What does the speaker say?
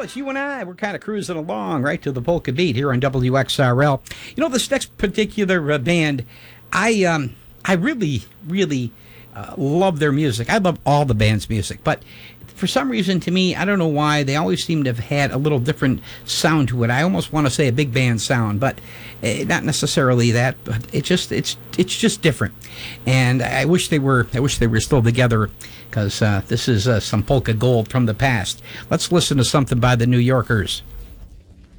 it's you and I. We're kind of cruising along right to the polka beat here on WXRL. You know, this next particular band, I really love their music. I love all the band's music, but for some reason, to me, I don't know why, they always seem to have had a little different sound to it. I almost want to say a big band sound, but not necessarily that. But it's just different. And I wish they were still together, because this is some polka gold from the past. Let's listen to something by the New Yorkers.